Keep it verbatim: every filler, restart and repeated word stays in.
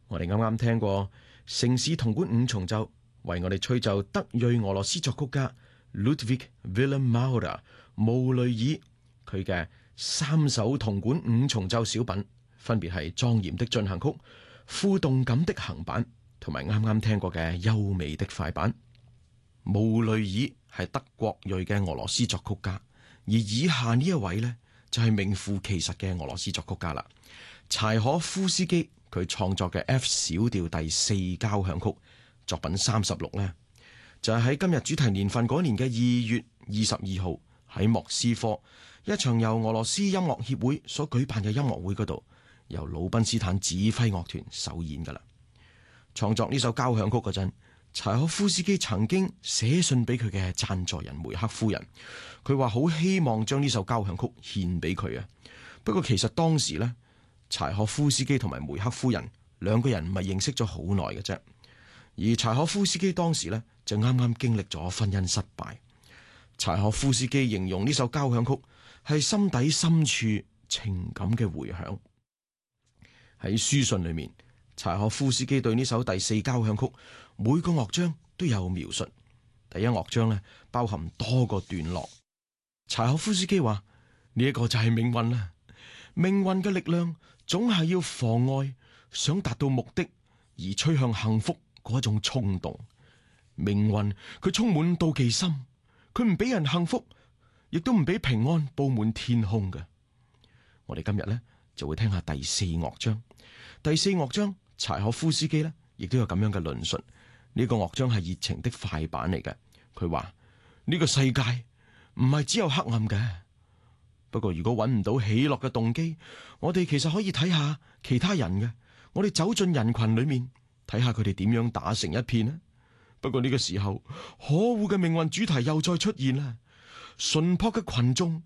我哋啱啱聽過城市銅管五重奏，為我哋吹奏德裔俄羅斯作曲家 Ludwig Wilhelm Maurer 穆雷爾佢嘅三首銅管五重奏小品，分別係莊嚴的進行曲、富動感的行板同埋啱啱聽過嘅優美的快板。穆雷爾係德國裔嘅俄羅斯作曲家，而以下呢一位呢，就係名副其實嘅俄羅斯作曲家啦。柴可夫斯基佢創作嘅 F 小調第四交響曲作品三十六呢，就係喺今日主題年份嗰年嘅二月二十二號喺莫斯科一場由俄羅斯音樂協會所舉辦嘅音樂會嗰度，由魯賓斯坦指揮樂團首演噶啦。創作呢首交響曲嗰陣，柴可夫斯基曾經寫信俾佢嘅贊助人梅克夫人，佢話好希望將呢首交響曲獻俾佢啊。不過其實當時呢，柴可夫斯基同埋梅克夫人兩個人唔係認識咗好耐嘅啫，而柴可夫斯基當時呢，就啱啱經歷咗婚姻失敗。柴可夫斯基形容呢首交響曲係心底深處情感嘅回響。喺書信裏面，柴可夫斯基對呢首第四交響曲每個樂章都有描述。第一樂章呢，包含多個段落。柴可夫斯基話呢一個就係命運啦，命運嘅力量總係要妨礙想達到目的而趨向幸福嗰種衝動。命運佢充滿妒忌心，佢唔俾人幸福，亦都唔俾平安布滿天空嘅。我哋今日呢，就會聽下第四樂章。第四樂章柴可夫斯基呢，亦都有咁樣嘅論述。呢個樂章係熱情的快板嚟嘅。佢話呢個世界唔係只有黑暗嘅，不過如果揾唔到喜樂嘅動機，我哋其實可以睇下其他人嘅。我哋走進人群裏面，睇下佢哋點樣打成一片呢。不過呢個時候，可惡嘅命運主題又再出現啦。淳樸嘅群眾